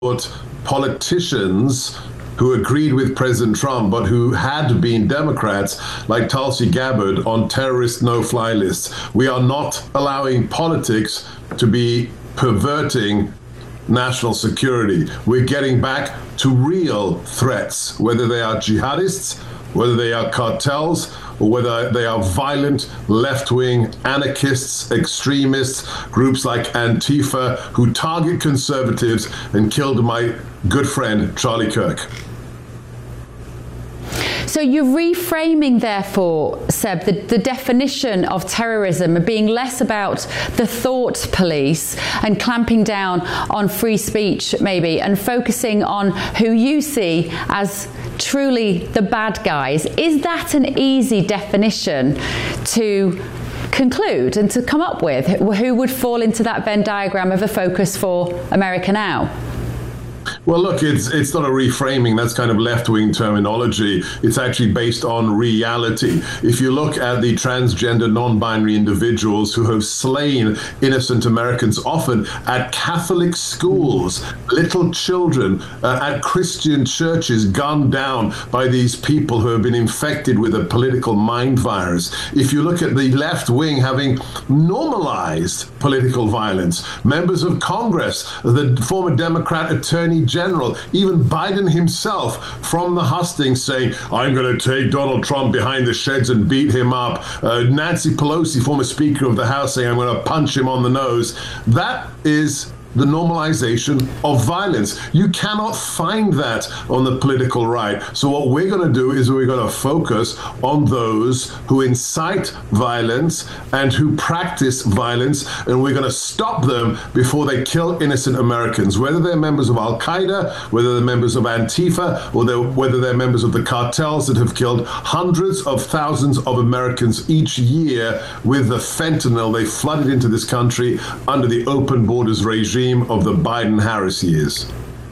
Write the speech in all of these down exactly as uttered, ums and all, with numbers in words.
politicians who agreed with President Trump, but who had been Democrats, like Tulsi Gabbard, on terrorist no-fly lists. We are not allowing politics to be perverting national security. We're getting back to real threats, whether they are jihadists, whether they are cartels, or whether they are violent left-wing anarchists, extremists, groups like Antifa, who target conservatives and killed my good friend Charlie Kirk. So you're reframing, therefore, Seb, the, the definition of terrorism being less about the thought police and clamping down on free speech, maybe, and focusing on who you see as truly the bad guys. Is that an easy definition to conclude and to come up with? Who would fall into that Venn diagram of a focus for America Now? Well, look, it's it's not a reframing. That's kind of left-wing terminology. It's actually based on reality. If you look at the transgender, non-binary individuals who have slain innocent Americans, often at Catholic schools, little children uh, at Christian churches, gunned down by these people who have been infected with a political mind virus. If you look at the left wing having normalized political violence, members of Congress, the former Democrat attorney general, even Biden himself from the hustings saying, I'm going to take Donald Trump behind the sheds and beat him up. Uh, Nancy Pelosi, former Speaker of the House, saying, I'm going to punch him on the nose. That is the normalization of violence. You cannot find that on the political right. So what we're going to do is we're going to focus on those who incite violence and who practice violence, and we're going to stop them before they kill innocent Americans, whether they're members of Al-Qaeda, whether they're members of Antifa, or they're, whether they're members of the cartels that have killed hundreds of thousands of Americans each year with the fentanyl they flooded into this country under the open borders regime of the Biden-Harris years.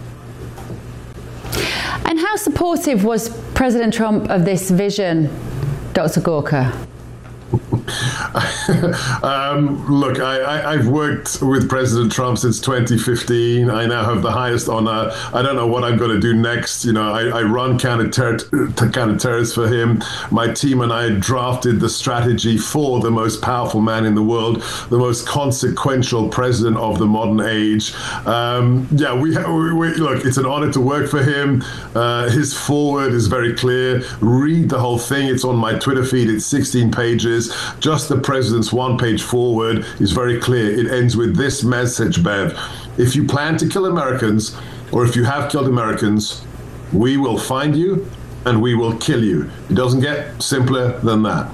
And how supportive was President Trump of this vision, Doctor Gorka? um, look, I, I, I've worked with President Trump since twenty fifteen. I now have the highest honor. I don't know what I'm going to do next. You know, I, I run counter-terror, counter-terrorists for him. My team and I drafted the strategy for the most powerful man in the world, the most consequential president of the modern age. Um, yeah, we, we, we look. It's an honor to work for him. Uh, his forward is very clear. Read the whole thing. It's on my Twitter feed. It's sixteen pages. Just the president's one-page forward is very clear. It ends with this message, Bev. If you plan to kill Americans, or if you have killed Americans, we will find you and we will kill you. It doesn't get simpler than that.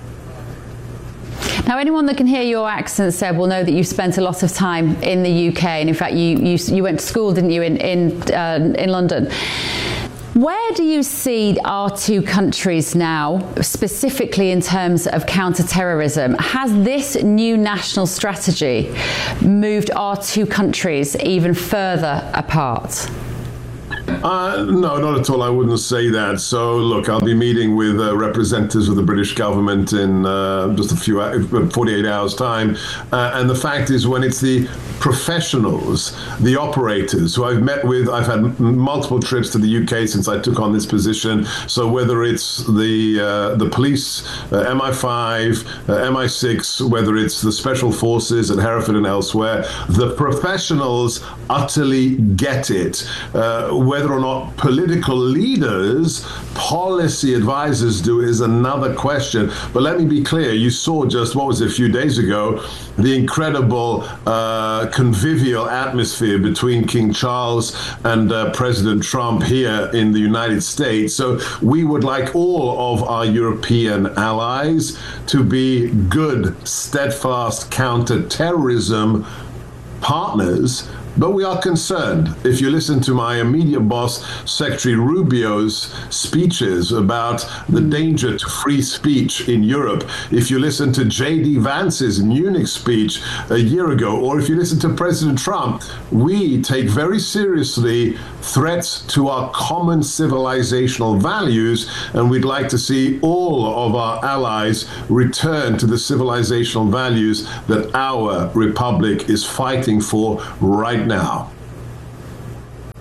Now, anyone that can hear your accent, Seb, will know that you've spent a lot of time in the U K, and in fact, you you, you went to school, didn't you, in in uh, in London? Where do you see our two countries now, specifically in terms of counter-terrorism? Has this new national strategy moved our two countries even further apart? Uh, no, not at all. I wouldn't say that. So, look, I'll be meeting with uh, representatives of the British government in uh, just a few, forty-eight hours' time. Uh, and the fact is, when it's the professionals, the operators who I've met with, I've had multiple trips to the U K since I took on this position. So whether it's the uh, the police, uh, M I five, uh, M I six, whether it's the special forces at Hereford and elsewhere, the professionals utterly get it. Uh, whether or not political leaders, policy advisors do is another question. But let me be clear, you saw just, what was it, a few days ago, the incredible uh, convivial atmosphere between King Charles and uh, President Trump here in the United States. So we would like all of our European allies to be good, steadfast counter-terrorism partners. But we are concerned. If you listen to my immediate boss, Secretary Rubio's speeches about the danger to free speech in Europe, if you listen to J D Vance's Munich speech a year ago, or if you listen to President Trump, we take very seriously threats to our common civilizational values, and we'd like to see all of our allies return to the civilizational values that our republic is fighting for right now.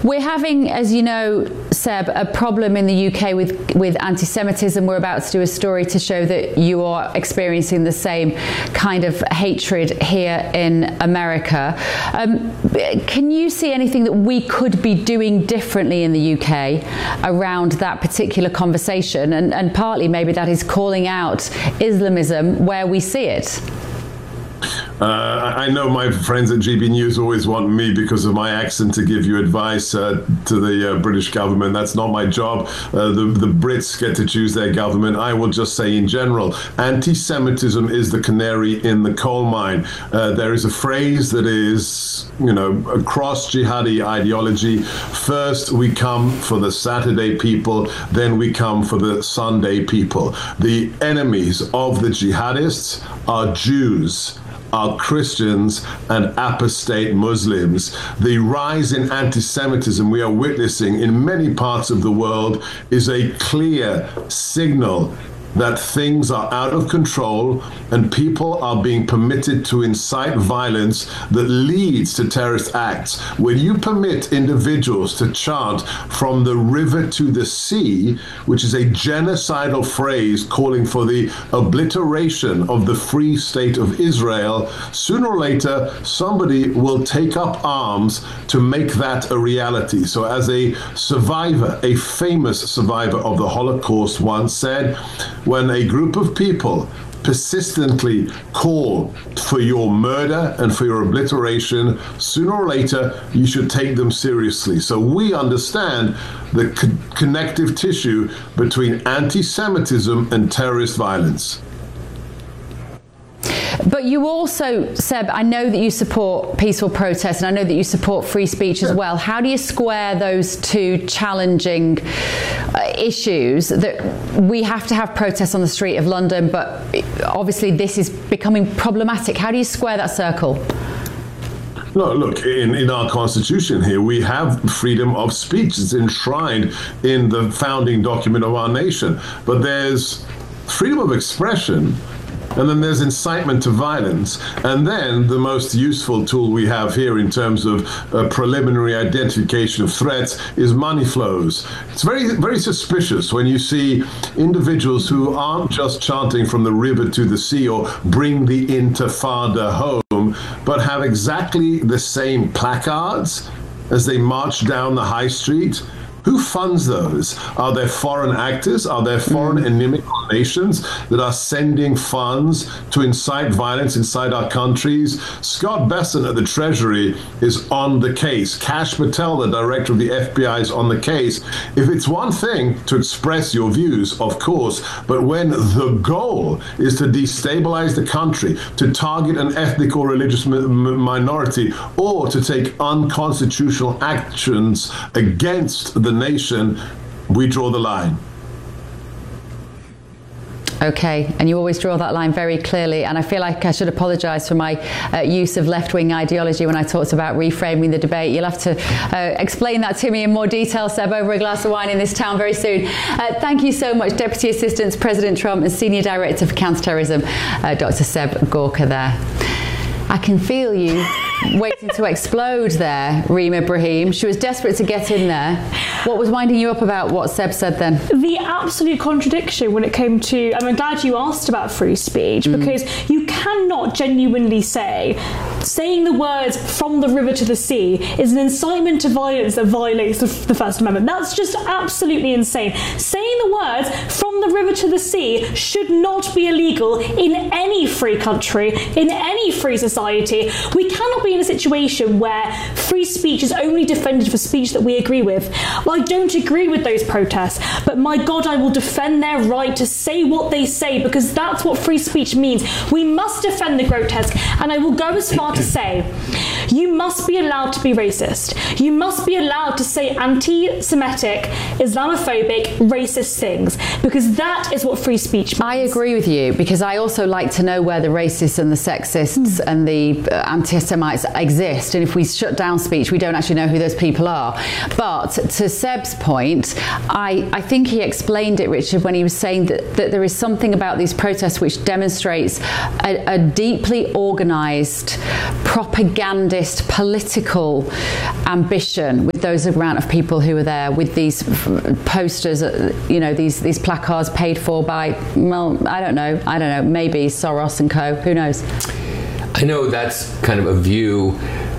We're having, as you know, Seb, a problem in the U K with, with anti-Semitism. We're about to do a story to show that you are experiencing the same kind of hatred here in America. Um, can you see anything that we could be doing differently in the U K around that particular conversation? And, and partly maybe that is calling out Islamism where we see it. Uh, I know my friends at G B News always want me, because of my accent, to give you advice uh, to the uh, British government. That's not my job. Uh, the, the Brits get to choose their government. I will just say in general, anti-Semitism is the canary in the coal mine. Uh, there is a phrase that is, you know, across jihadi ideology. First, we come for the Saturday people, then we come for the Sunday people. The enemies of the jihadists are Jews, are Christians, and apostate Muslims. The rise in anti-Semitism we are witnessing in many parts of the world is a clear signal that things are out of control and people are being permitted to incite violence that leads to terrorist acts. When you permit individuals to chant from the river to the sea, which is a genocidal phrase calling for the obliteration of the Free State of Israel, sooner or later somebody will take up arms to make that a reality. So as a survivor, a famous survivor of the Holocaust once said, when a group of people persistently call for your murder and for your obliteration, sooner or later you should take them seriously. So we understand the co- connective tissue between anti-Semitism and terrorist violence. But you also, Seb, I know that you support peaceful protests and I know that you support free speech as well. How do you square those two challenging uh, issues that we have to have protests on the street of London, but obviously this is becoming problematic? How do you square that circle? No, look, in, in our Constitution here, we have freedom of speech. It's enshrined in the founding document of our nation. But there's freedom of expression, and then there's incitement to violence. And then the most useful tool we have here in terms of uh, preliminary identification of threats is money flows. It's very, very suspicious when you see individuals who aren't just chanting from the river to the sea or bring the Intifada home, but have exactly the same placards as they march down the high street. Who funds those? Are there foreign actors? Are there foreign mm. inimical nations that are sending funds to incite violence inside our countries? Scott Bessent at the Treasury is on the case. Kash Patel, the director of the F B I, is on the case. If it's one thing to express your views, of course, but when the goal is to destabilize the country, to target an ethnic or religious m- minority, or to take unconstitutional actions against the nation, we draw the line. Okay, and you always draw that line very clearly, and I feel like I should apologise for my uh, use of left-wing ideology when I talked about reframing the debate. You'll have to uh, explain that to me in more detail, Seb, over a glass of wine in this town very soon. Uh, thank you so much, Deputy Assistant to President Trump and Senior Director for Counterterrorism, uh, Doctor Seb Gorka there. I can feel you waiting to explode there, Reem Ibrahim. She was desperate to get in there. What was winding you up about what Seb said then? The absolute contradiction when it came to, I'm glad you asked about free speech, mm. because you cannot genuinely say, saying the words from the river to the sea is an incitement to violence that violates the, the First Amendment. That's just absolutely insane. Saying the words from the river to the sea should not be illegal in any free country, in any free society. We cannot be in a situation where free speech is only defended for speech that we agree with. Well, I don't agree with those protests, but my God, I will defend their right to say what they say, because that's what free speech means. We must defend the grotesque, and I will go as far to say, you must be allowed to be racist. You must be allowed to say anti-Semitic, Islamophobic, racist things, because that is what free speech means. I agree with you, because I also like to know where the racists and the sexists mm. and the uh, anti-Semites exist, and if we shut down speech, we don't actually know who those people are. But to Seb's point, I, I think he explained it, Richard, when he was saying that, that there is something about these protests which demonstrates a, a deeply organised propaganda propagandist political ambition with those amount of people who were there, with these posters, you know, these these placards paid for by, well, I don't know, I don't know, maybe Soros and co. Who knows? I know that's kind of a view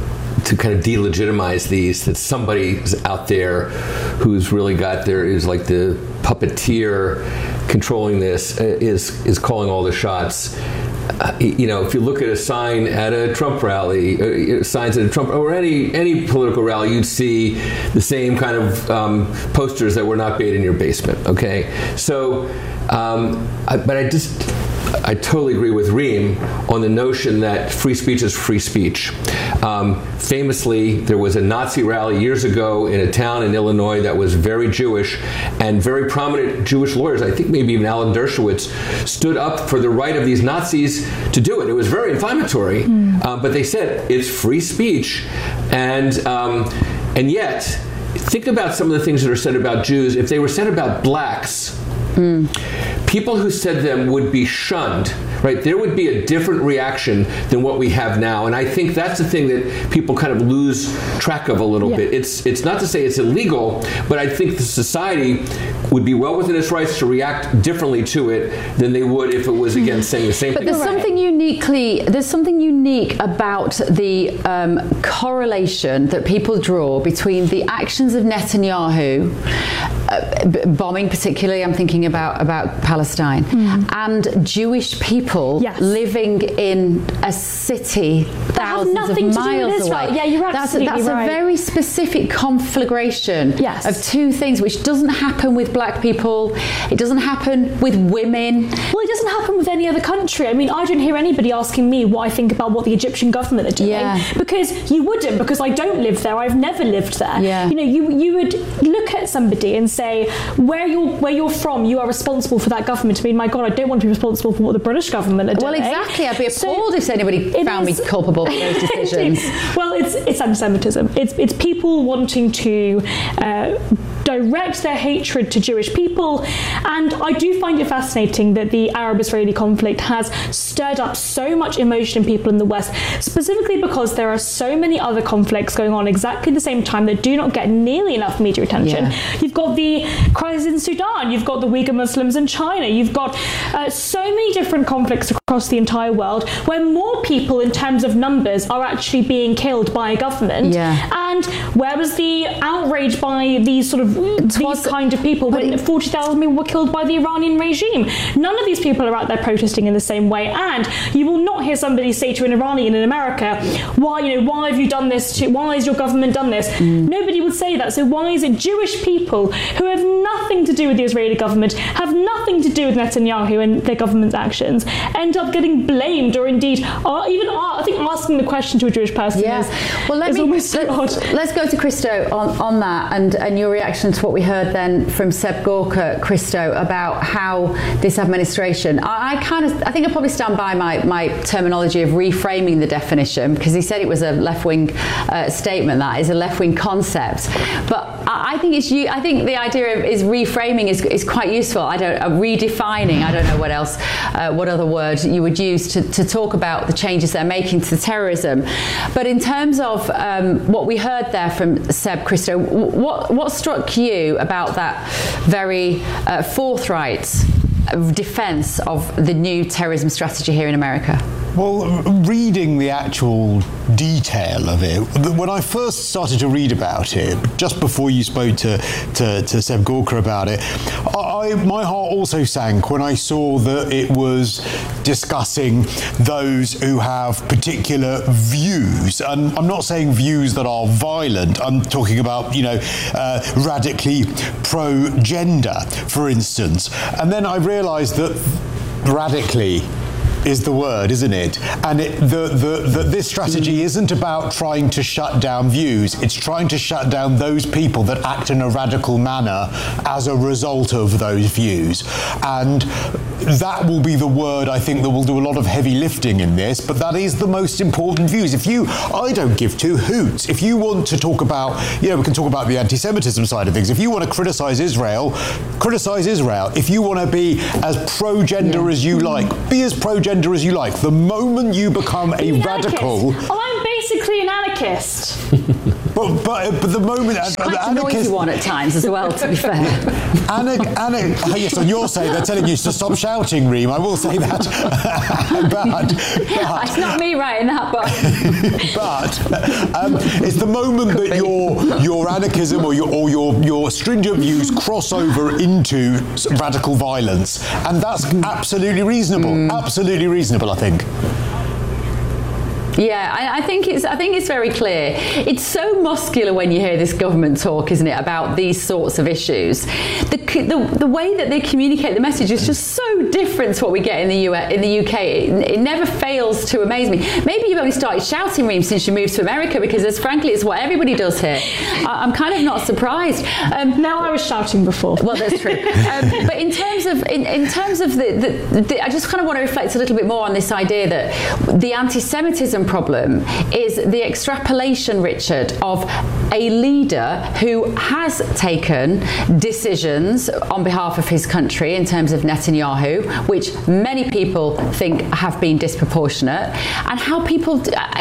to kind of delegitimize these, that somebody's out there who's really got their, is like the puppeteer controlling this, uh, is is calling all the shots. Uh, you know, if you look at a sign at a Trump rally, uh, signs at a Trump or any any political rally, you'd see the same kind of um, posters that were not made in your basement. Okay, so, um, I, but I just. I totally agree with Reem on the notion that free speech is free speech. Um, famously, there was a Nazi rally years ago in a town in Illinois that was very Jewish, and very prominent Jewish lawyers, I think maybe even Alan Dershowitz, stood up for the right of these Nazis to do it. It was very inflammatory, mm. uh, but they said it's free speech. And, um, and yet, think about some of the things that are said about Jews. If they were said about blacks, mm. people who said them would be shunned, right? There would be a different reaction than what we have now. And I think that's the thing that people kind of lose track of a little yeah. bit. It's it's not to say it's illegal, but I think the society would be well within its rights to react differently to it than they would if it was, again, saying the same but thing. But there's right. something uniquely, there's something unique about the um, correlation that people draw between the actions of Netanyahu, uh, b- bombing particularly, I'm thinking about, about Palestine, mm. and Jewish people yes. living in a city thousands of miles away. Yeah, you're that's absolutely that's right. a very specific conflagration yes. of two things, which doesn't happen with black people. It doesn't happen with women. Well, it doesn't happen with any other country. I mean, I don't hear anybody asking me what I think about what the Egyptian government are doing, yeah. because you wouldn't, because I don't live there. I've never lived there. Yeah. You know, you you would look at somebody and say, where you're where you're from, you are responsible for that government. I mean, my God, I don't want to be responsible for what the British government are doing. Well, exactly. I'd be appalled so if anybody found is, me culpable for those decisions. Well, it's it's anti-Semitism. It's it's people wanting to uh, direct their hatred to Jewish people, and I do find it fascinating that the Arab-Israeli conflict has stirred up so much emotion in people in the West, specifically because there are so many other conflicts going on exactly the same time that do not get nearly enough media attention. Yeah. You've got the crisis in Sudan, you've got the Uyghur Muslims in China, you've got uh, so many different conflicts across the entire world where more people in terms of numbers are actually being killed by a government. Yeah. And where was the outrage by these sort of these kind of people when forty thousand people were killed by the Iranian regime? None of these people are out there protesting in the same way, and you will not hear somebody say to an Iranian in America, why, you know, why have you done this to, why has your government done this? Mm. Nobody would say that. So why is it Jewish people who have nothing to do with the Israeli government, have nothing to do with Netanyahu and their government's actions, end up getting blamed, or indeed are even are, I think asking the question to a Jewish person yeah. is, well, let is me, almost let, odd. Let's go to Christo on, on that, and, and your reaction to what we heard then from Seb Gorka, Christo, about how this administration, I, I kind of, I think I'll probably stand by my, my terminology of reframing the definition, because he said it was a left-wing uh, statement, that is a left-wing concept. But I, I think it's, I think the idea of is reframing is, is quite useful. I don't, uh, redefining, I don't know what else, uh, what other word you would use to, to talk about the changes they're making to terrorism. But in terms of um, what we heard there from Seb, Christo, what, what struck you about that very uh, forthright defence of the new terrorism strategy here in America? Well, reading the actual detail of it, when I first started to read about it, just before you spoke to, to, to Seb Gorka about it, I, my heart also sank when I saw that it was discussing those who have particular views. And I'm not saying views that are violent. I'm talking about, you know, uh, radically pro-gender, for instance. And then I realised that radically is the word, isn't it? And it, the, the, the, this strategy isn't about trying to shut down views. It's trying to shut down those people that act in a radical manner as a result of those views. And that will be the word, I think, that will do a lot of heavy lifting in this, but that is the most important views. If you, I don't give two hoots. If you want to talk about, you know, we can talk about the anti-Semitism side of things. If you want to criticize Israel, criticize Israel. If you want to be as pro-gender yeah. as you like, be as pro-gender as you like. The moment you become a you radical... Like oh, I'm basically an anarchist. But, but, but the moment... Quite a noisy one at times as well, to be fair. Anarch, anarch, oh yes, on your side, they're telling you to stop shouting, Reem. I will say that. but, but it's not me writing that, but but um, it's the moment that your your anarchism or your or your your stringent views cross over into radical violence, and that's absolutely reasonable. Mm. Absolutely reasonable, I think. Yeah, I, I think it's I think it's very clear. It's so muscular when you hear this government talk, isn't it, about these sorts of issues. The the, the way that they communicate the message is just so different to what we get in the U S, in the U K. It, it never fails to amaze me. Maybe you've only started shouting, Reem, since you moved to America, because as frankly, it's what everybody does here. I, I'm kind of not surprised. Um, no, I was shouting before. Well, that's true. um, but in terms of in, in terms of the, the, the, I just kind of want to reflect a little bit more on this idea that the anti-Semitism problem is the extrapolation, Richard, of a leader who has taken decisions on behalf of his country in terms of Netanyahu, which many people think have been disproportionate, and how people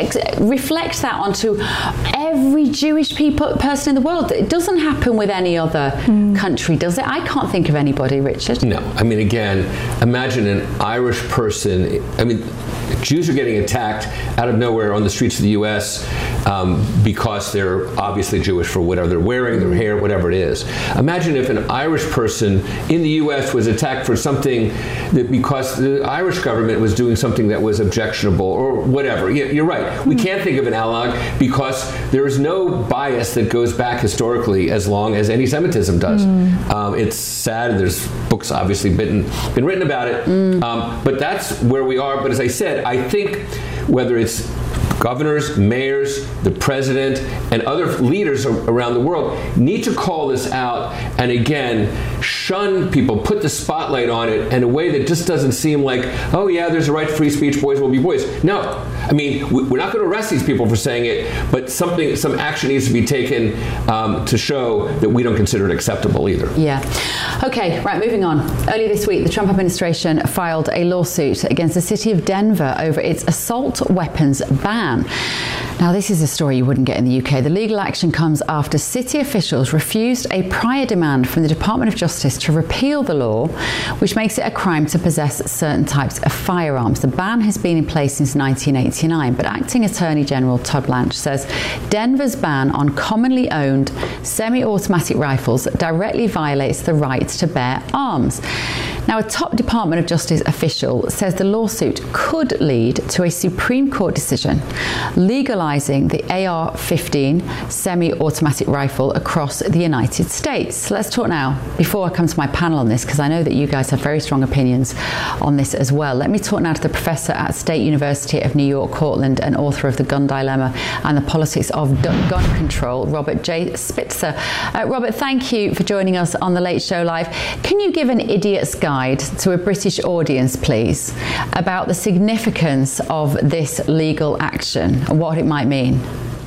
reflect that onto every Jewish people, person in the world. It doesn't happen with any other mm. country, does it? I can't think of anybody, Richard. No. I mean, again, imagine an Irish person. I mean, Jews are getting attacked out of nowhere on the streets of the U S um, because they're obviously Jewish for whatever they're wearing, their hair, whatever it is. Imagine if an Irish person in the U S was attacked for something that because the Irish government was doing something that was objectionable or whatever. You're right. We can't think of an analog because there is no bias that goes back historically as long as anti-Semitism does. Mm. Um, it's sad. There's books obviously been, been written about it. Mm. Um, but that's where we are. But as I said, I think whether it's governors, mayors, the president, and other leaders around the world need to call this out and again shun people, put the spotlight on it in a way that just doesn't seem like, oh yeah, there's a right to free speech, boys will be boys. No, I mean, we're not going to arrest these people for saying it, but something, some action needs to be taken um, to show that we don't consider it acceptable either. Yeah. Okay, right, moving on. Earlier this week, the Trump administration filed a lawsuit against the city of Denver over its assault weapons ban. Now, this is a story you wouldn't get in the U K. The legal action comes after city officials refused a prior demand from the Department of Justice to repeal the law, which makes it a crime to possess certain types of firearms. The ban has been in place since nineteen eighty-nine, but Acting Attorney General Todd Blanche says Denver's ban on commonly owned semi-automatic rifles directly violates the right to bear arms. Now, a top Department of Justice official says the lawsuit could lead to a Supreme Court decision legalizing the A R fifteen semi-automatic rifle across the United States. So let's talk now, before I come to my panel on this, because I know that you guys have very strong opinions on this as well. Let me talk now to the professor at State University of New York, Cortland, and author of The Gun Dilemma and the Politics of Gun Control, Robert J. Spitzer. Uh, Robert, thank you for joining us on The Late Show Live. Can you give an idiot's guide to a British audience, please, about the significance of this legal action and what it might mean?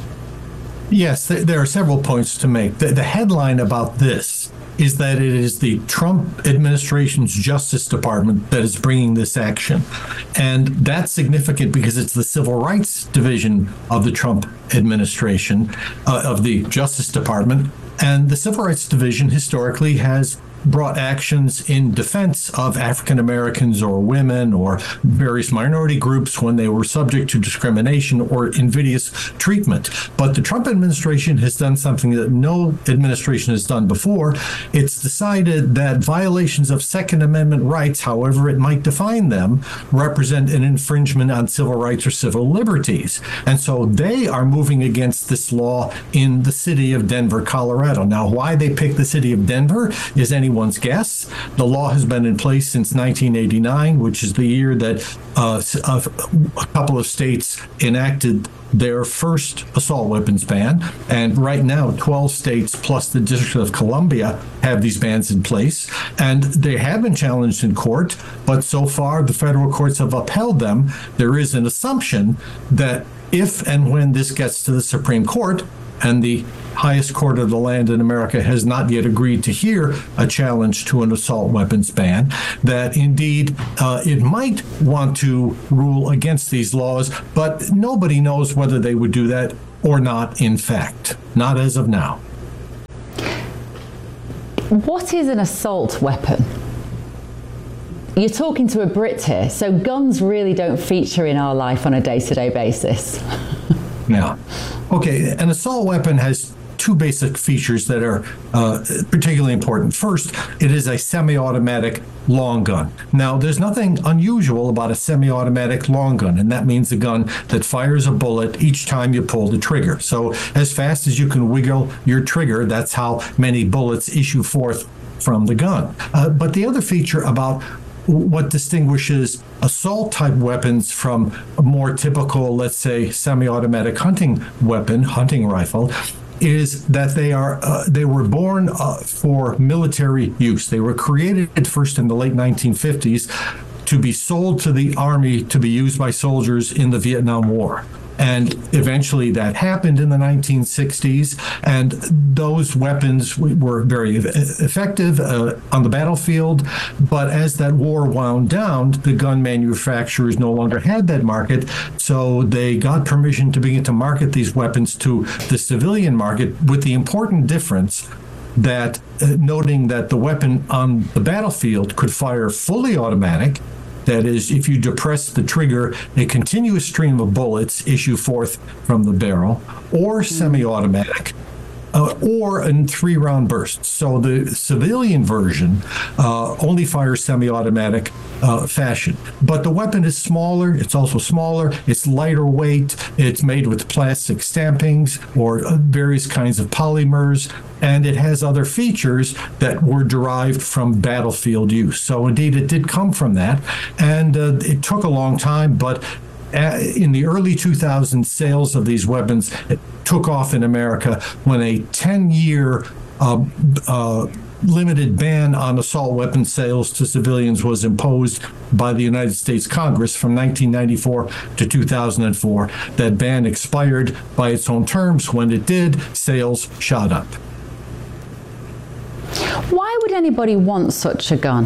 Yes, there are several points to make. The, the headline about this is that it is the Trump administration's Justice Department that is bringing this action. And that's significant because it's the Civil Rights Division of the Trump administration, uh, of the Justice Department. And the Civil Rights Division historically has brought actions in defense of African Americans or women or various minority groups when they were subject to discrimination or invidious treatment. But the Trump administration has done something that no administration has done before. It's decided that violations of Second Amendment rights, however it might define them, represent an infringement on civil rights or civil liberties. And so they are moving against this law in the city of Denver, Colorado. Now, why they picked the city of Denver is anyone's guess. The law has been in place since nineteen eighty-nine, which is the year that uh, a couple of states enacted their first assault weapons ban. And right now, twelve states plus the District of Columbia have these bans in place. And they have been challenged in court, but so far the federal courts have upheld them. There is an assumption that if and when this gets to the Supreme Court, and the highest court of the land in America has not yet agreed to hear a challenge to an assault weapons ban, that indeed uh, it might want to rule against these laws, but nobody knows whether they would do that or not, in fact. Not as of now. What is an assault weapon? You're talking to a Brit here, so guns really don't feature in our life on a day-to-day basis. Yeah. Okay, an assault weapon has two basic features that are uh, particularly important. First, it is a semi-automatic long gun. Now, there's nothing unusual about a semi-automatic long gun, and that means a gun that fires a bullet each time you pull the trigger. So as fast as you can wiggle your trigger, that's how many bullets issue forth from the gun. Uh, but the other feature about what distinguishes assault-type weapons from a more typical, let's say, semi-automatic hunting weapon, hunting rifle, is that they are uh, they were born uh, for military use. They were created first in the late nineteen fifties to be sold to the Army to be used by soldiers in the Vietnam War. And eventually that happened in the nineteen sixties, and those weapons were very effective uh, on the battlefield. But as that war wound down, the gun manufacturers no longer had that market, so they got permission to begin to market these weapons to the civilian market, with the important difference that uh, noting that the weapon on the battlefield could fire fully automatic. That is, if you depress the trigger, a continuous stream of bullets issue forth from the barrel, or semi-automatic, uh, or in three-round bursts. So the civilian version uh, only fires semi-automatic uh, fashion. But the weapon is smaller. It's also smaller. It's lighter weight. It's made with plastic stampings or uh, various kinds of polymers. And it has other features that were derived from battlefield use. So indeed, it did come from that. And uh, it took a long time, but in the early two thousands, sales of these weapons took off in America when a ten-year uh, uh, limited ban on assault weapon sales to civilians was imposed by the United States Congress from nineteen ninety-four to two thousand four. That ban expired by its own terms. When it did, sales shot up. Why would anybody want such a gun?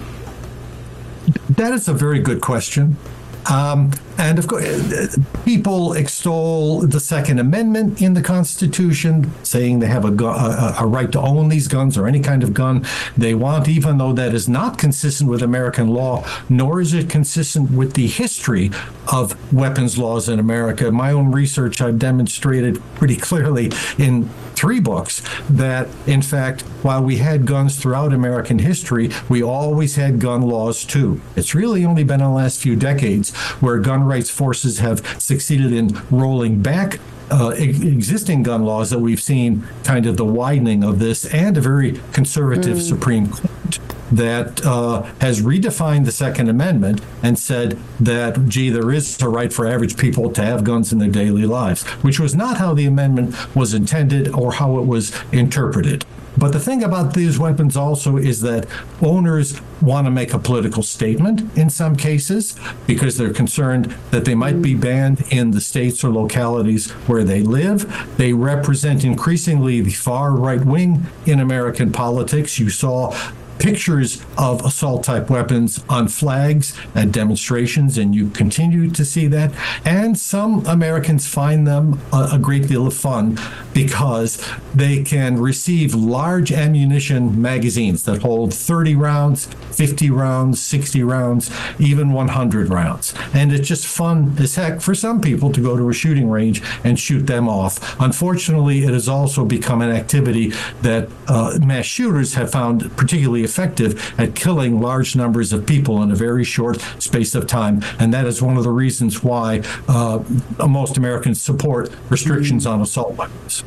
That is a very good question. Um, and of course, people extol the Second Amendment in the Constitution, saying they have a, a, a right to own these guns or any kind of gun they want, even though that is not consistent with American law, nor is it consistent with the history of weapons laws in America. My own research, I've demonstrated pretty clearly in three books that, in fact, while we had guns throughout American history, we always had gun laws too. It's really only been in the last few decades where gun rights forces have succeeded in rolling back uh, ex- existing gun laws that we've seen kind of the widening of this, and a very conservative mm. Supreme Court that uh, has redefined the Second Amendment and said that, gee, there is a right for average people to have guns in their daily lives, which was not how the amendment was intended or how it was interpreted. But the thing about these weapons also is that owners want to make a political statement in some cases because they're concerned that they might be banned in the states or localities where they live. They represent increasingly the far right wing in American politics. You saw pictures of assault-type weapons on flags at demonstrations, and you continue to see that. And some Americans find them a, a great deal of fun because they can receive large ammunition magazines that hold thirty rounds, fifty rounds, sixty rounds, even one hundred rounds. And it's just fun as heck for some people to go to a shooting range and shoot them off. Unfortunately, it has also become an activity that uh, mass shooters have found particularly effective at killing large numbers of people in a very short space of time. And that is one of the reasons why uh, most Americans support restrictions on assault weapons.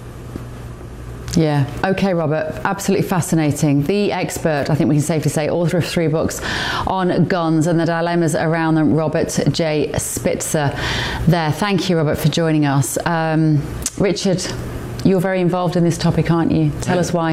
Yeah. Okay, Robert. Absolutely fascinating. The expert, I think we can safely say, author of three books on guns and the dilemmas around them, Robert J. Spitzer there. Thank you, Robert, for joining us. Um, Richard, you're very involved in this topic, aren't you? Tell us why.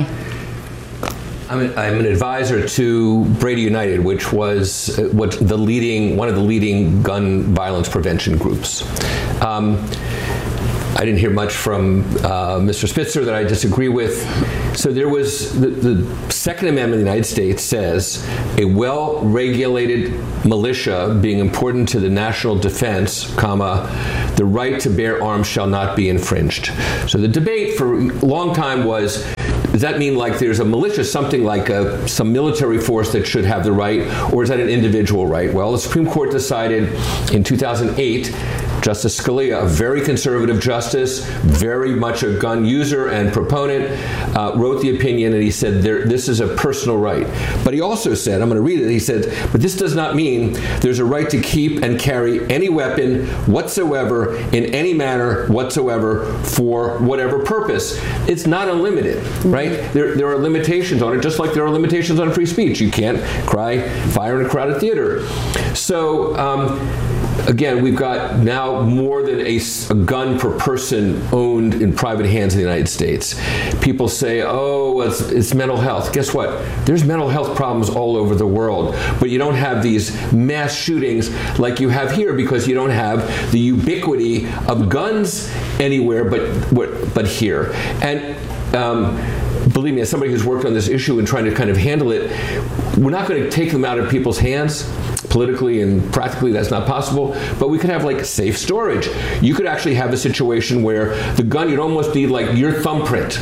I'm an, I'm an advisor to Brady United, which was what the leading, one of the leading gun violence prevention groups. Um, I didn't hear much from uh, Mister Spitzer that I disagree with. So there was, the, the Second Amendment of the United States says a well-regulated militia being important to the national defense, comma, the right to bear arms shall not be infringed. So the debate for a long time was, does that mean like there's a militia, something like a, some military force that should have the right, or is that an individual right? Well, the Supreme Court decided in two thousand eight, Justice Scalia, a very conservative justice, very much a gun user and proponent, uh, wrote the opinion, and he said there, this is a personal right. But he also said, I'm going to read it, he said, but this does not mean there's a right to keep and carry any weapon whatsoever in any manner whatsoever for whatever purpose. It's not unlimited, right? There, there are limitations on it, just like there are limitations on free speech. You can't cry fire in a crowded theater. So, um, again, we've got now more than a, a gun per person owned in private hands in the United States. People say, oh, it's, it's mental health. Guess what? There's mental health problems all over the world, but you don't have these mass shootings like you have here because you don't have the ubiquity of guns anywhere but, but here. And um, believe me, as somebody who's worked on this issue and trying to kind of handle it, we're not going to take them out of people's hands. Politically and practically, that's not possible, but we could have like safe storage. You could actually have a situation where the gun, you'd almost need like your thumbprint.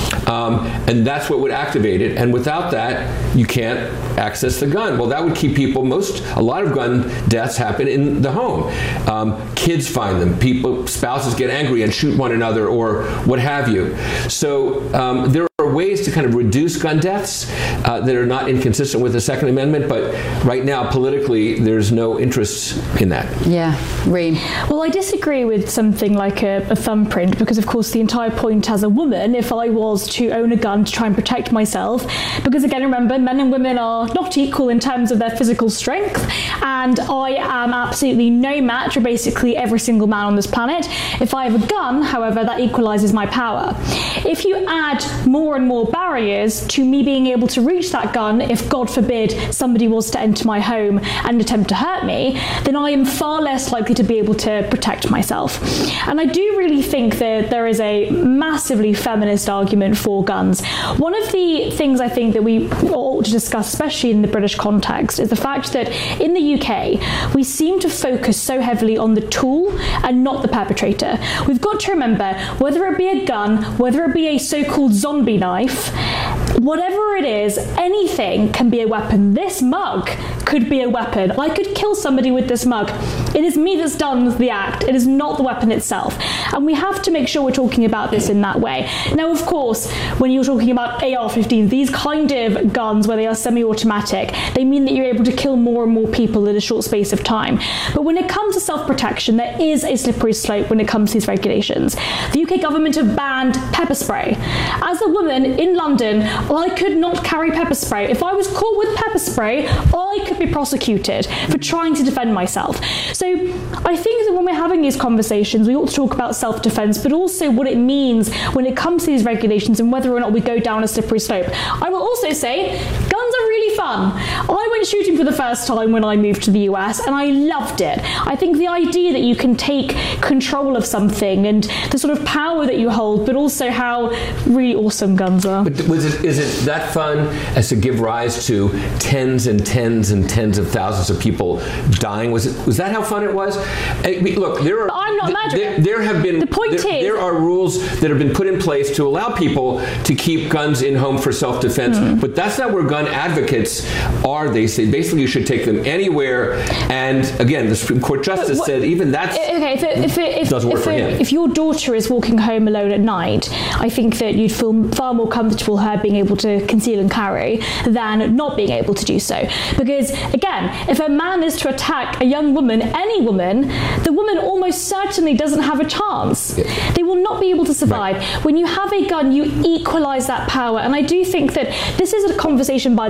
Um, and that's what would activate it. And without that, you can't access the gun. Well, that would keep people, most, a lot of gun deaths happen in the home. Um, kids find them. People, spouses get angry and shoot one another or what have you. So um, there are ways to kind of reduce gun deaths uh, that are not inconsistent with the Second Amendment, but right now, politically, there's no interest in that. Yeah, Reem. Well, I disagree with something like a, a thumbprint because, of course, the entire point as a woman, if I was to own a gun to try and protect myself, because again, remember, men and women are not equal in terms of their physical strength, and I am absolutely no match for basically every single man on this planet. If I have a gun, however, that equalizes my power. If you add more and more barriers to me being able to reach that gun, if God forbid somebody was to enter my home and attempt to hurt me, then I am far less likely to be able to protect myself. And I do really think that there is a massively feminist argument for guns. One of the things I think that we ought to discuss, especially in the British context, is the fact that in the U K, we seem to focus so heavily on the tool and not the perpetrator. We've got to remember, whether it be a gun, whether it be a so-called zombie knife, whatever it is, anything can be a weapon. This mug could be a weapon. I could kill somebody with this mug. It is me that's done the act. It is not the weapon itself. And we have to make sure we're talking about this in that way. Now, of course, when you're talking about A R fifteens, these kind of guns where they are semi-automatic, they mean that you're able to kill more and more people in a short space of time. But when it comes to self-protection, there is a slippery slope when it comes to these regulations. The U K government have banned pepper spray. As a woman in London, I could not carry pepper spray. If I was caught with pepper spray, I could be prosecuted for trying to defend myself. So I think that when we're having these conversations, we ought to talk about self-defense, but also what it means when it comes to these regulations and whether or not we go down a slippery slope. I will also say, guns are really fun. I went shooting for the first time when I moved to the U S, and I loved it. I think the idea that you can take control of something and the sort of power that you hold, but also how really awesome guns are. But was it, is it that fun as to give rise to tens and tens and tens of thousands of people dying? Was it? Was that how fun it was? I mean, look, there are. But I'm not imagining. There, there have been. The point there, is, there are rules that have been put in place to allow people to keep guns in home for self-defense. Mm. But that's not where gun advocates are. They say basically you should take them anywhere. And again, the Supreme Court justice what, said even that's okay. If it, if it, if, doesn't work if, for it, him. If your daughter is walking home alone at night, I think that you'd feel far more comfortable her being able to conceal and carry than not being able to do so. Because again, if a man is to attack a young woman, any woman, the woman almost certainly doesn't have a chance. Yeah. They will not be able to survive. Right. When you have a gun, you equalize that power. And I do think that this is a conversation, by the way, an argument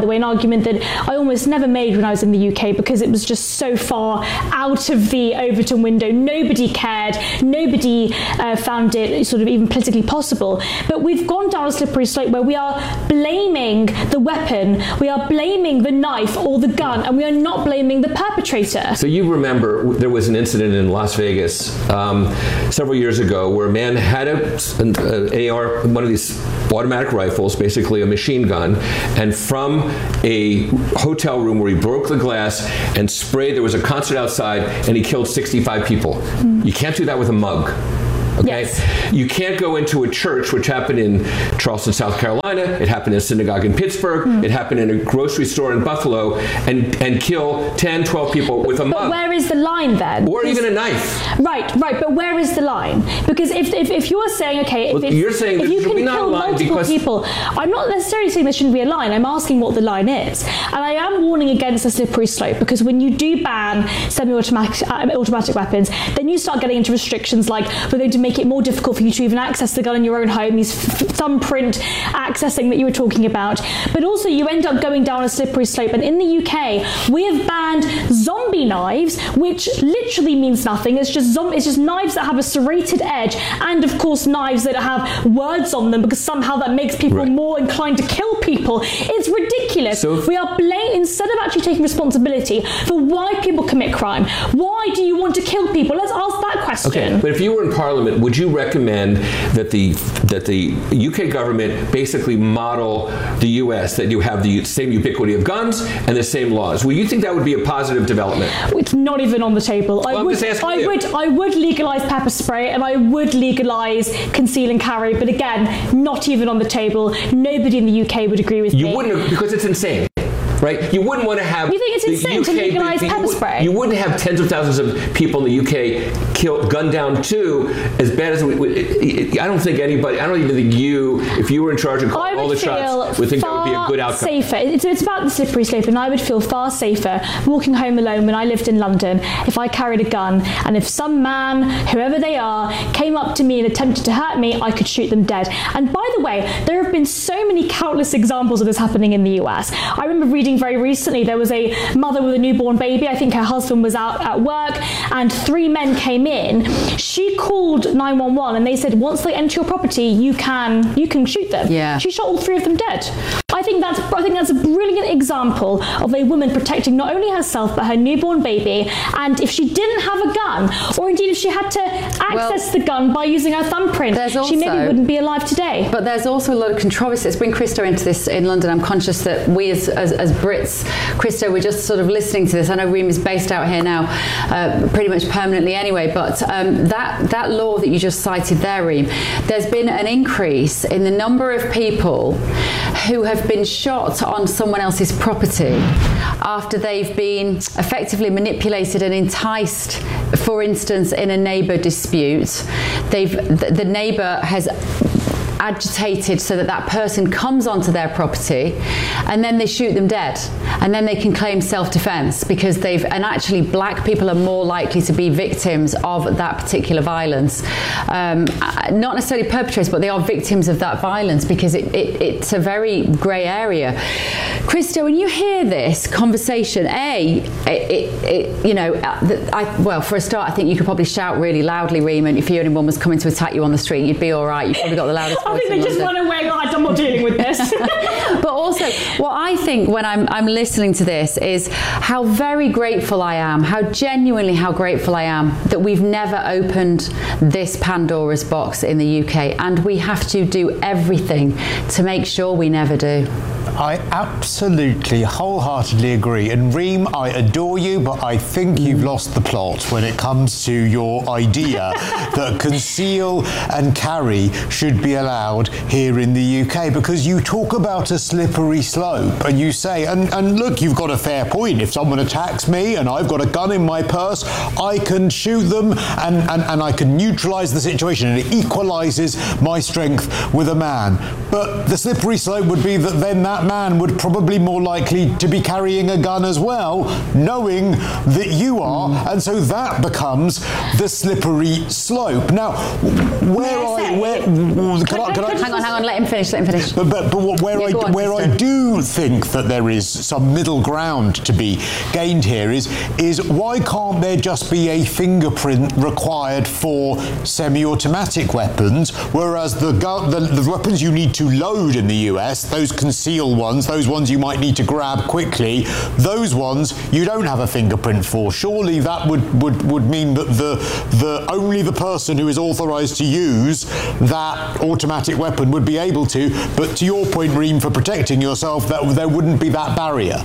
argument that I almost never made when I was in the U K because it was just so far out of the Overton window. Nobody cared. Nobody uh, found it sort of even politically possible. But we've gone down a slippery slope where we are blaming the weapon, we are blaming the knife or the gun, and we are not blaming the perpetrator. So you remember there was an incident in Las Vegas um, several years ago where a man had a, an, an A R, one of these automatic rifles, basically a machine gun, and from a hotel room where he broke the glass and sprayed, there was a concert outside, and he killed sixty-five people. Mm. You can't do that with a mug. Okay? Yes. You can't go into a church, which happened in Charleston, South Carolina. It happened in a synagogue in Pittsburgh. Mm. It happened in a grocery store in Buffalo, and, and kill ten, twelve people with a but mug. But where is the line then? Or even a knife. Right, right. But where is the line? Because if if, if you're saying, okay, if, well, it's, you're saying if there you should can be not kill a line multiple because people, I'm not necessarily saying there shouldn't be a line. I'm asking what the line is. And I am warning against a slippery slope, because when you do ban semi-automatic uh, automatic weapons, then you start getting into restrictions like we're going to make it more difficult for you to even access the gun in your own home, these f- thumbprint accessing that you were talking about. But also you end up going down a slippery slope. And in the U K, we have banned zombie knives, which literally means nothing. It's just zom- it's just knives that have a serrated edge, and of course knives that have words on them, because somehow that makes people right. more inclined to kill people. It's ridiculous. So we are blame instead of actually taking responsibility for why people commit crime. Why do you want to kill people? Let's ask that question. Okay, but if you were in Parliament, would you recommend that the that the U K government basically model the U S, that you have the same ubiquity of guns and the same laws? Well, you think that would be a positive development? It's not even on the table. Well, I I'm would, just asking I you. would, I would legalise pepper spray, and I would legalise conceal and carry. But again, not even on the table. Nobody in the U K would agree with You me. wouldn't, because it's insane. Right? You wouldn't want to have. You think it's the insane U to K, legalise you pepper would- spray? You wouldn't have tens of thousands of people in the U K killed, gunned down too, as bad as we, we, I don't think anybody, I don't even think you, if you were in charge of I calling all the would feel shots, would think that would be a far good outcome. safer. It's, it's about the slippery slope, and I would feel far safer walking home alone when I lived in London if I carried a gun, and if some man, whoever they are, came up to me and attempted to hurt me, I could shoot them dead. And by the way, there have been so many countless examples of this happening in the U S. I remember reading very recently there was a mother with a newborn baby. I think her husband was out at work, and three men came in. She called nine one one, and they said once they enter your property, you can you can shoot them. Yeah. She shot all three of them dead. I think that's I think that's a brilliant example of a woman protecting not only herself but her newborn baby. And if she didn't have a gun, or indeed if she had to access Well, the gun by using her thumbprint, there's she maybe also- wouldn't be alive today. But there's also a lot of controversy. Let's bring Christo into this in London. I'm conscious that we as, as, as Brits, Christo, we're just sort of listening to this. I know Reem is based out here now uh, pretty much permanently anyway, but um, that, that law that you just cited there, Reem, there's been an increase in the number of people who have been shot on someone else's property after they've been effectively manipulated and enticed, for instance, in a neighbour dispute. They've the, the neighbour has agitated so that that person comes onto their property, and then they shoot them dead, and then they can claim self-defense because they've and actually black people are more likely to be victims of that particular violence, um, not necessarily perpetrators, but they are victims of that violence because it, it, it's a very grey area. Christo, when you hear this conversation, a it, it, it, you know I, well for a start I think you could probably shout really loudly, Reem, and if anyone was coming to attack you on the street you'd be all right. You've probably got the loudest I think they just run away. Like, I'm not dealing with this. But also, what I think when I'm, I'm listening to this is how very grateful I am, how genuinely how grateful I am that we've never opened this Pandora's box in the U K, and we have to do everything to make sure we never do. I absolutely, wholeheartedly agree. And Reem, I adore you, but I think you've lost the plot when it comes to your idea that conceal and carry should be allowed here in the U K, because you talk about a slippery slope and you say, and, and look, you've got a fair point. If someone attacks me and I've got a gun in my purse, I can shoot them and, and, and I can neutralise the situation, and it equalises my strength with a man. But the slippery slope would be that then that man would probably more likely to be carrying a gun as well, knowing that you are, and so that becomes the slippery slope. Now, where May I I say- where can I, can I Hang on, hang on, let him finish, let him finish. but, but, but what- where Yeah, I go on, where I Kristen. do think that there is some middle ground to be gained here is, is why can't there just be a fingerprint required for semi-automatic weapons, whereas the, gu- the, the weapons you need to load in the U S, those concealed ones, those ones you might need to grab quickly, those ones you don't have a fingerprint for. Surely that would, would, would mean that the, the only the person who is authorised to use that automatic weapon would be able to, but to your point, Reem, for protecting yourself, that there wouldn't be that barrier.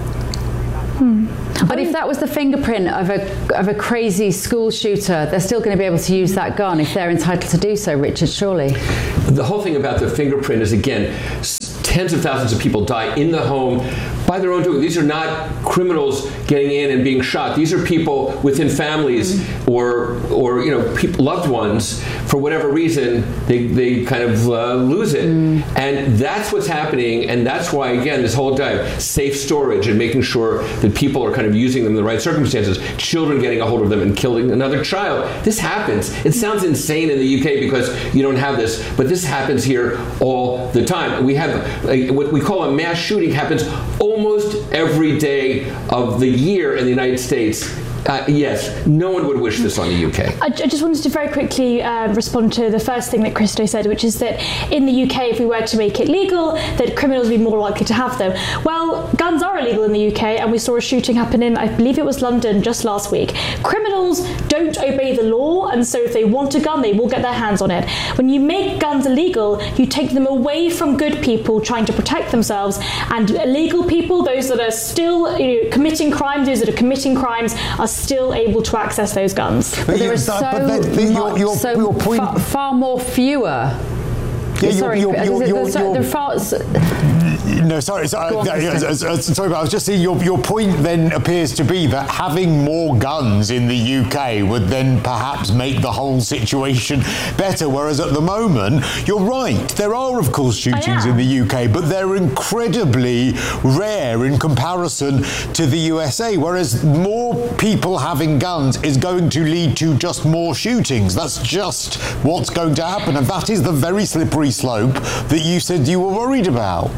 Hmm. But if that was the fingerprint of a of a crazy school shooter, they're still going to be able to use that gun if they're entitled to do so, Richard, surely. The whole thing about the fingerprint is, again, tens of thousands of people die in the home by their own doing. These are not criminals getting in and being shot. These are people within families mm-hmm. or, or you know, people, loved ones, for whatever reason, they, they kind of uh, lose it. Mm. And that's what's happening, and that's why, again, this whole dive, safe storage and making sure that people are kind of using them in the right circumstances, children getting a hold of them and killing another child. This happens. It sounds insane in the U K because you don't have this, but this happens here all the time. We have a, what we call a mass shooting happens almost every day of the year in the United States. Uh, yes, no one would wish this on the U K. I, I just wanted to very quickly uh, respond to the first thing that Christo said, which is that in the U K, if we were to make it legal, that criminals would be more likely to have them. Well, guns are illegal in the U K, and we saw a shooting happen in, I believe it was London, just last week. Criminals don't obey the law, and so if they want a gun, they will get their hands on it. When you make guns illegal, you take them away from good people trying to protect themselves, and illegal people, those that are still you know, committing crimes, those that are committing crimes, are still able to access those guns. But, but there are so, but then, then your, your, so your point... far, far more fewer. Yeah, sorry, your, your, your, your, the far, no, sorry, sorry, on, uh, uh, uh, sorry, but I was just saying your, your point then appears to be that having more guns in the U K would then perhaps make the whole situation better, whereas at the moment, you're right, there are of course shootings in the U K, but they're incredibly rare in comparison to the U S A, whereas more people having guns is going to lead to just more shootings. That's just what's going to happen, and that is the very slippery slope that you said you were worried about.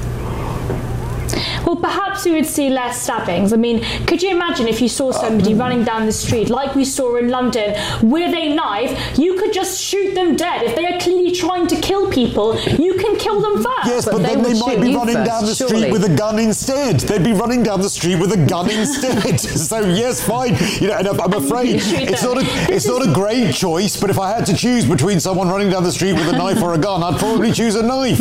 Well, perhaps we would see less stabbings. I mean, could you imagine if you saw somebody running down the street, like we saw in London, with a knife, you could just shoot them dead. If they are clearly trying to kill people, you can kill them first. Yes, but, but then they, they might be running first, down the surely. street with a gun instead. They'd be running down the street with a gun instead. So yes, fine. You know, and I'm afraid it's not a it's not a great choice. But if I had to choose between someone running down the street with a knife or a gun, I'd probably choose a knife.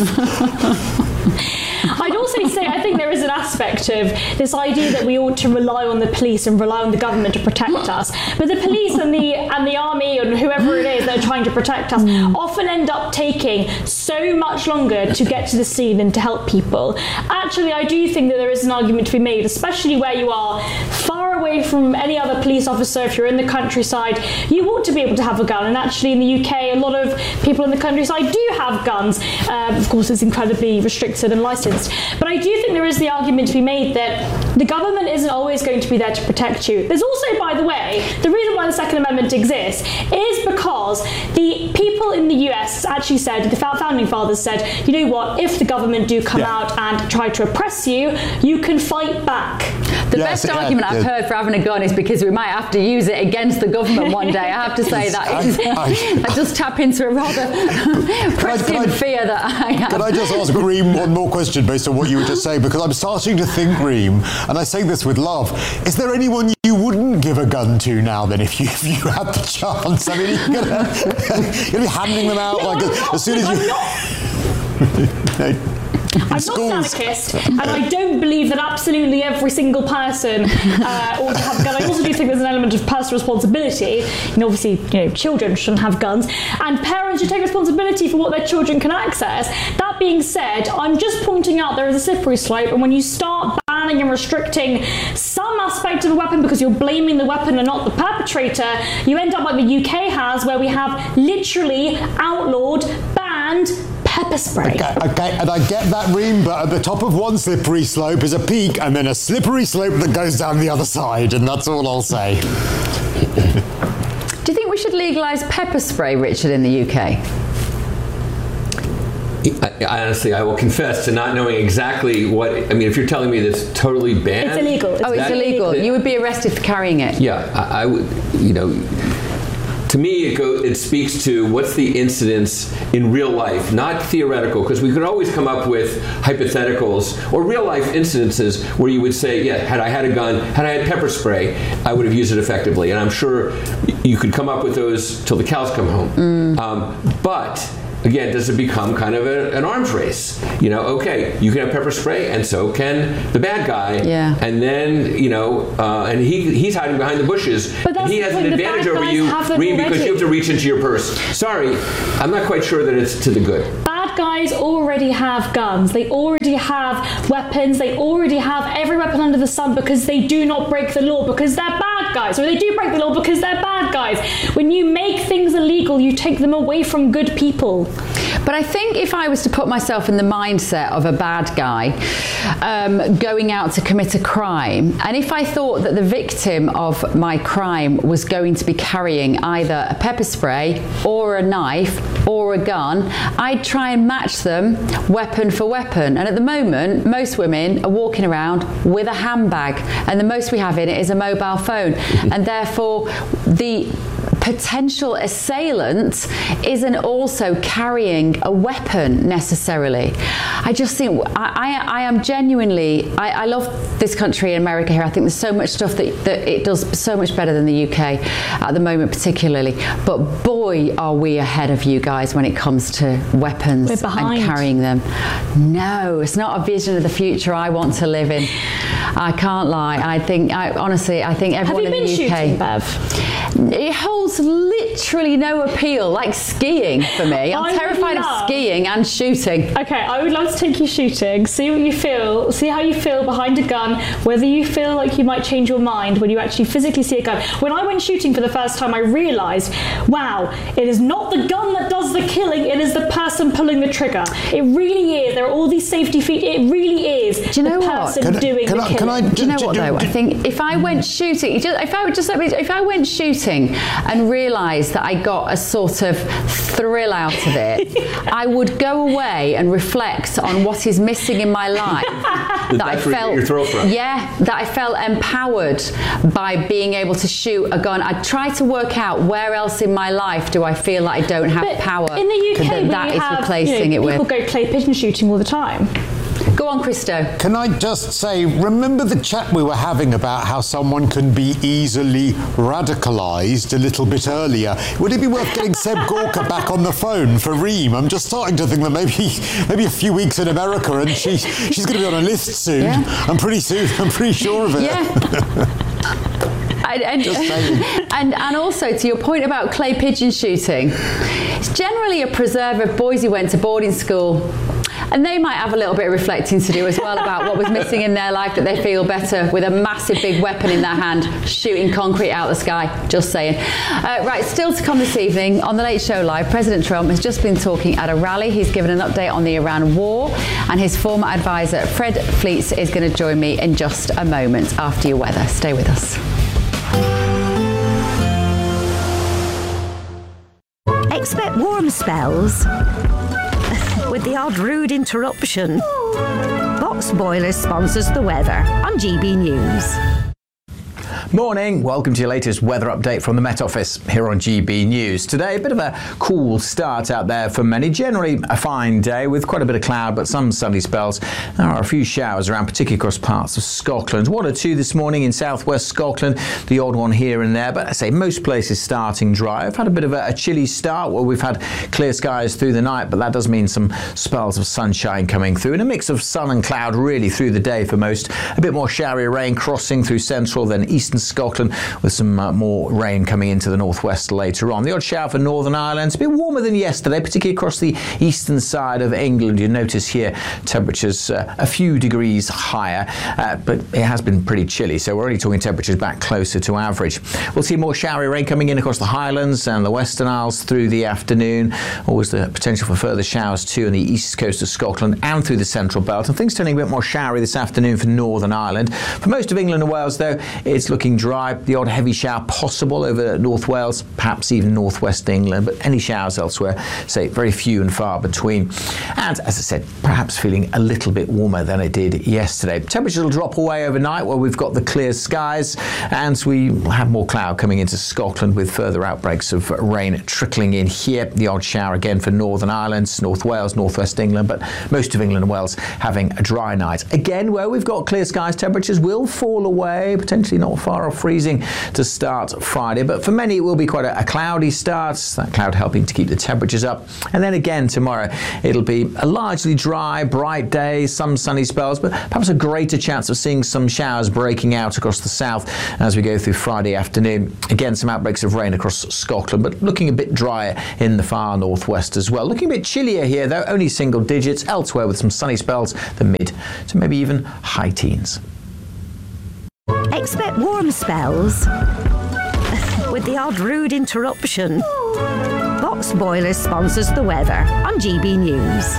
I'd also say I think there is an aspect of this idea that we ought to rely on the police and rely on the government to protect us. But the police and the and the army and whoever it is that are trying to protect us mm. often end up taking so much longer to get to the scene and to help people. Actually, I do think that there is an argument to be made, especially where you are far away from any other police officer. If you're in the countryside, you ought to be able to have a gun. And actually in the U K, a lot of people in the countryside do have guns. Um, of course, it's incredibly restricted and licensed. But I do think there is the argument to be made that the government isn't always going to be there to protect you. There's also, by the way, the reason why the Second Amendment exists is because the people in the U S actually said, the founding fathers said, you know what, if the government do come yeah. out and try to oppress you, you can fight back. The yes, best yeah, argument yeah. I've heard for having a gun is because we might have to use it against the government one day. I have to say that is, I, I, I just tap into a rather prescient fear that I have. Can I just ask Reem one more question based on what you were just saying? Because I'm starting to think, Reem, and I say this with love, is there anyone you wouldn't give a gun to now then if you if you had the chance? I mean, you're going to be handing them out no, like as, as soon as you... no. I'm schools. not an anarchist, and I don't believe that absolutely every single person uh, ought to have a gun. I also do think there's an element of personal responsibility. And obviously, you know, children shouldn't have guns, and parents should take responsibility for what their children can access. That being said, I'm just pointing out there is a slippery slope, and when you start banning and restricting some aspect of a weapon because you're blaming the weapon and not the perpetrator, you end up like the U K has, where we have literally outlawed, banned pepper spray. Okay, okay, and I get that, Reem, but at the top of one slippery slope is a peak and then a slippery slope that goes down the other side, and that's all I'll say. Do you think we should legalise pepper spray, Richard, in the U K? I, I honestly, I will confess to not knowing exactly what. I mean, if you're telling me that's totally banned, It's illegal. It's Oh, it's that- illegal. You would be arrested for carrying it. Yeah, I, I would. You know, to me, it go. It speaks to what's the incidence in real life, not theoretical, because we could always come up with hypotheticals or real life incidences where you would say, yeah, had I had a gun, had I had pepper spray, I would have used it effectively, and I'm sure you could come up with those till the cows come home. Mm. Um, but. Again, does it become kind of a, an arms race? You know, okay, you can have pepper spray, and so can the bad guy. Yeah. And then, you know, uh, and he he's hiding behind the bushes, But that's and he the has point, an the advantage bad over guys you, have them Reem, because already. you have to reach into your purse. Sorry, I'm not quite sure that it's to the good. Bad guys already have guns. They already have weapons. They already have every weapon under the sun because they do not break the law because they're bad guys. Or they do break the law because they're bad guys. When you make things illegal, you take them away from good people. But I think if I was to put myself in the mindset of a bad guy um, going out to commit a crime, and if I thought that the victim of my crime was going to be carrying either a pepper spray or a knife or a gun, I'd try and match them weapon for weapon. And at the moment, most women are walking around with a handbag, and the most we have in it is a mobile phone. And therefore, the potential assailant isn't also carrying a weapon necessarily. I just think I, I, I am genuinely I, I love this country in America here. I think there's so much stuff that, that it does so much better than the U K at the moment particularly, but boy are we ahead of you guys when it comes to weapons We're behind. and carrying them. No, it's not a vision of the future I want to live in. I can't lie. I think I honestly I think everyone Have you in been the U K shooting, Bev? it holds literally no appeal, like skiing for me. I'm I would terrified love- of skiing and shooting. Okay, I would love to take you shooting, see what you feel, see how you feel behind a gun, whether you feel like you might change your mind when you actually physically see a gun. When I went shooting for the first time, I realised, wow, it is not the gun that does the killing, it is the person pulling the trigger. It really is. There are all these safety features. It really is Do you know the what? person Can I- doing can the I- killing. can I- Do you know J- what j- though? I j- think if I went shooting, just, if I would just let me, if I went shooting and realised that I got a sort of thrill out of it, I would go away and reflect on what is missing in my life. that I That's where you get felt, your thrill from. yeah, that I felt empowered by being able to shoot a gun. I'd try to work out where else in my life do I feel like I don't have But power. in the U K, that, we that is have, replacing you know, it people with. go clay pigeon shooting all the time. Go on, Christo. Can I just say, remember the chat we were having about how someone can be easily radicalised a little bit earlier? Would it be worth getting Seb Gorka back on the phone for Reem? I'm just starting to think that maybe maybe a few weeks in America and she, she's going to be on a list soon. Yeah. I'm pretty soon. I'm pretty sure of it. Yeah. And, and, Just saying. and and also to your point about clay pigeon shooting, it's generally a preserve of boys who went to boarding school, and they might have a little bit of reflecting to do as well about what was missing in their life, that they feel better with a massive big weapon in their hand shooting concrete out of the sky. Just saying. Uh, right, still to come this evening on the Late Show Live, President Trump has just been talking at a rally. He's given an update on the Iran war, and his former advisor Fred Fleets is going to join me in just a moment after your weather. Stay with us. Expect warm spells with the odd rude interruption. Box Boilers sponsors the weather on G B News. Morning, welcome to your latest weather update from the Met Office here on G B News. Today, a bit of a cool start out there for many. Generally a fine day with quite a bit of cloud, but some sunny spells. There are a few showers around, particularly across parts of Scotland. One or two this morning in southwest Scotland, the odd one here and there, but I say most places starting dry. I've had a bit of a, a chilly start where we've had clear skies through the night, but that does mean some spells of sunshine coming through and a mix of sun and cloud really through the day for most. A bit more showery rain crossing through central, then eastern Scotland with some uh, more rain coming into the northwest later on. The odd shower for Northern Ireland. It's a bit warmer than yesterday, particularly across the eastern side of England. You notice here temperatures uh, a few degrees higher, uh, but it has been pretty chilly, so we're only talking temperatures back closer to average. We'll see more showery rain coming in across the Highlands and the Western Isles through the afternoon. Always the potential for further showers too on the east coast of Scotland and through the central belt, and things turning a bit more showery this afternoon for Northern Ireland. For most of England and Wales though, it's looking looking dry. The odd heavy shower possible over North Wales, perhaps even northwest England, but any showers elsewhere, say very few and far between. And as I said, perhaps feeling a little bit warmer than it did yesterday. Temperatures will drop away overnight where we've got the clear skies, and we have more cloud coming into Scotland with further outbreaks of rain trickling in here. The odd shower again for Northern Ireland, North Wales, northwest England, but most of England and Wales having a dry night. Again, where we've got clear skies, temperatures will fall away, potentially not far off freezing to start Friday, but for many it will be quite a, a cloudy start, that cloud helping to keep the temperatures up. And then again tomorrow it'll be a largely dry, bright day, some sunny spells, but perhaps a greater chance of seeing some showers breaking out across the south as we go through Friday afternoon. Again, some outbreaks of rain across Scotland, but looking a bit drier in the far northwest as well. Looking a bit chillier here though, only single digits elsewhere with some sunny spells, the mid to maybe even high teens. Expect warm spells with the odd rude interruption. Box Boilers sponsors the weather on G B News.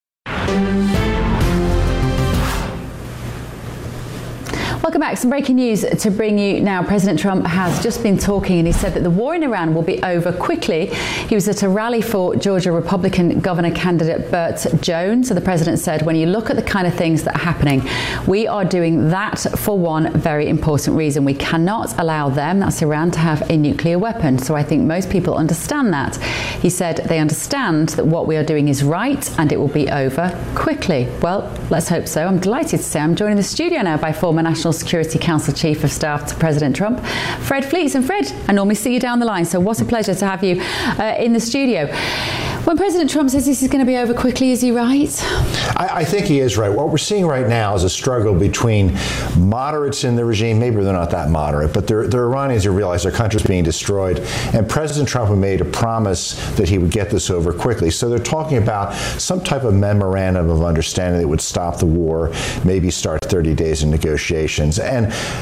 Welcome back. Some breaking news to bring you now. President Trump has just been talking and he said that the war in Iran will be over quickly. He was at a rally for Georgia Republican governor candidate Burt Jones. So the president said, when you look at the kind of things that are happening, we are doing that for one very important reason. We cannot allow them, that's Iran, to have a nuclear weapon. So I think most people understand that. He said they understand that what we are doing is right and it will be over quickly. Well, let's hope so. I'm delighted to say I'm joined in the studio now by former National Security Council Chief of Staff to President Trump, Fred Fleets. And Fred, I normally see you down the line, so what a pleasure to have you uh, in the studio. When President Trump says this is going to be over quickly, is he right? I, I think he is right. What we're seeing right now is a struggle between moderates in the regime. Maybe they're not that moderate, but they're, they're Iranians who realize their country's being destroyed. And President Trump made a promise that he would get this over quickly. So they're talking about some type of memorandum of understanding that would stop the war, maybe start thirty days in negotiations. And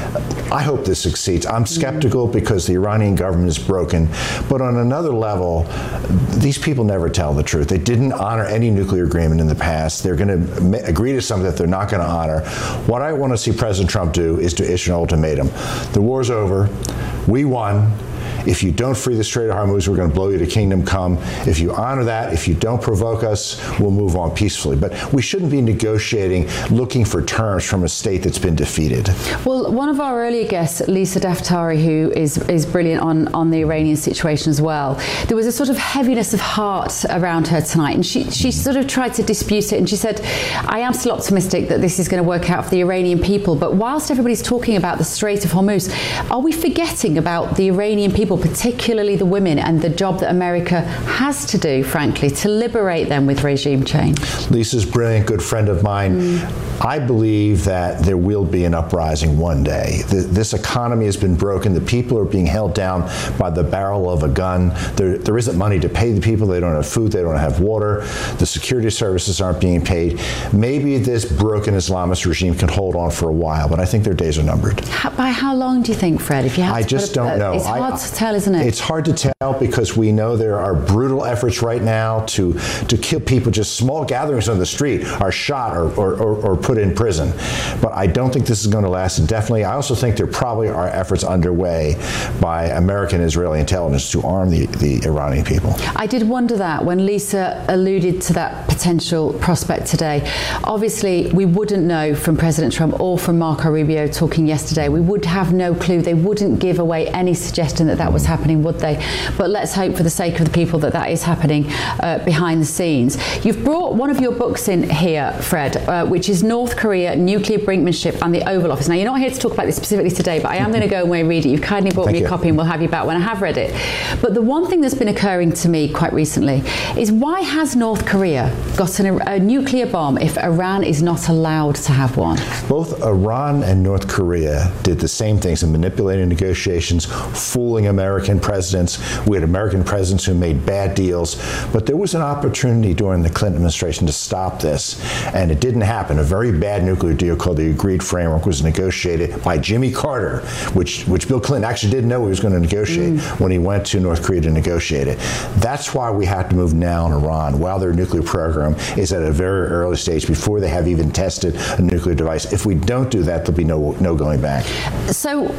I hope this succeeds. I'm skeptical because the Iranian government is broken. But on another level, these people never tell the truth. They didn't honor any nuclear agreement in the past. They're going to agree to something that they're not going to honor. What I want to see President Trump do is to issue an ultimatum. The war's over. We won. If you don't free the Strait of Hormuz, we're going to blow you to kingdom come. If you honor that, if you don't provoke us, we'll move on peacefully. But we shouldn't be negotiating, looking for terms from a state that's been defeated. Well, one of our earlier guests, Lisa Daftari, who is, is brilliant on, on the Iranian situation as well, there was a sort of heaviness of heart around her tonight. And she, she sort of tried to dispute it. And she said, I am still optimistic that this is going to work out for the Iranian people. But whilst everybody's talking about the Strait of Hormuz, are we forgetting about the Iranian people, particularly the women, and the job that America has to do, frankly, to liberate them with regime change? Lisa's a brilliant, good friend of mine. Mm. I believe that there will be an uprising one day. The, this economy has been broken. The people are being held down by the barrel of a gun. There, there isn't money to pay the people. They don't have food. They don't have water. The security services aren't being paid. Maybe this broken Islamist regime can hold on for a while, but I think their days are numbered. How, by how long do you think, Fred? If you have I to just put a, don't know. It's hard I, to tell, isn't it? It's hard to tell because we know there are brutal efforts right now to to kill people. Just small gatherings on the street are shot or, or, or, or put in prison. But I don't think this is going to last indefinitely. I also think there probably are efforts underway by American Israeli intelligence to arm the, the Iranian people. I did wonder that when Lisa alluded to that potential prospect today. Obviously, we wouldn't know from President Trump or from Marco Rubio talking yesterday. We would have no clue. They wouldn't give away any suggestion that that was happening, would they? But let's hope for the sake of the people that that is happening uh, behind the scenes. You've brought one of your books in here, Fred, uh, which is North Korea, Nuclear Brinkmanship and the Oval Office. Now, you're not here to talk about this specifically today, but I am going to go away and read it. You've kindly brought Thank me a you. copy and we'll have you back when I have read it. But the one thing that's been occurring to me quite recently is, why has North Korea got an, a nuclear bomb if Iran is not allowed to have one? Both Iran and North Korea did the same things in manipulating negotiations, fooling American presidents. We had American presidents who made bad deals, but there was an opportunity during the Clinton administration to stop this, and it didn't happen. A very bad nuclear deal called the Agreed Framework was negotiated by Jimmy Carter, which which Bill Clinton actually didn't know he was going to negotiate mm. when he went to North Korea to negotiate it. That's why we have to move now in Iran, while their nuclear program is at a very early stage, before they have even tested a nuclear device. If we don't do that, there'll be no no going back. So how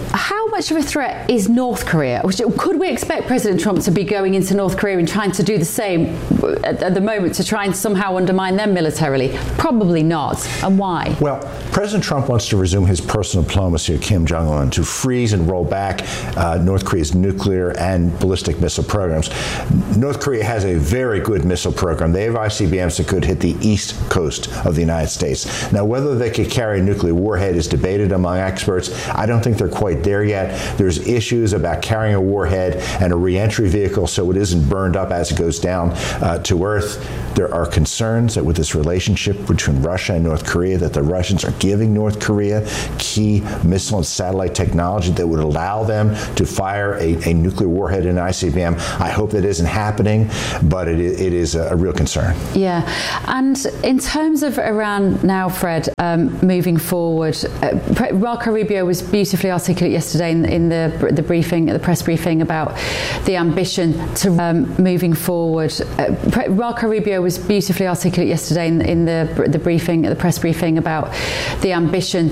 how much of a threat is North Korea? Could we expect President Trump to be going into North Korea and trying to do the same at, at the moment to try and somehow undermine them militarily? Probably not. And why? Well, President Trump wants to resume his personal diplomacy with Kim Jong-un to freeze and roll back uh, North Korea's nuclear and ballistic missile programs. North Korea has a very good missile program. They have I C B Ms that could hit the east coast of the United States. Now, whether they could carry a nuclear warhead is debated among experts. I don't think they're quite there yet. There's issues about carrying a warhead and a reentry vehicle so it isn't burned up as it goes down uh, to Earth. There are concerns that with this relationship between Russia and North Korea, that the Russians are giving North Korea key missile and satellite technology that would allow them to fire a, a nuclear warhead in an I C B M. I hope that isn't happening, but it, it is a, a real concern. Yeah, and in terms of Iran now, Fred, um, moving forward, uh, Marco Rubio was beautifully articulate yesterday in, in the the briefing, the press briefing, about the ambition to um, moving forward. Uh, Marco Rubio was beautifully articulate yesterday in, in the the briefing, the press briefing, about the ambition